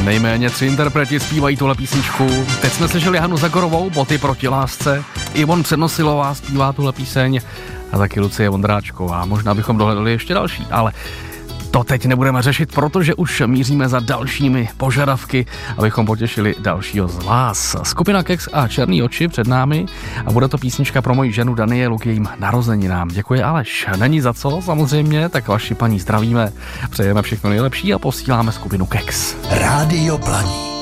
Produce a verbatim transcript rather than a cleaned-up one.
Nejméně tři interpreti zpívají tuhle písničku. Teď jsme slyšeli Hanu Zagorovou, Boty proti lásce. Ivon Přenosilová zpívá tuhle píseň a taky Lucie Vondráčková. Možná bychom dohledali ještě další, ale to teď nebudeme řešit, protože už míříme za dalšími požadavky, abychom potěšili dalšího z vás. Skupina Kex a Černý oči před námi a bude to písnička pro moji ženu Danielu k jejím narozeninám. Děkuji Aleš. Není za co, samozřejmě, tak vaši paní zdravíme, přejeme všechno nejlepší a posíláme skupinu Kex. Rádio Blaník.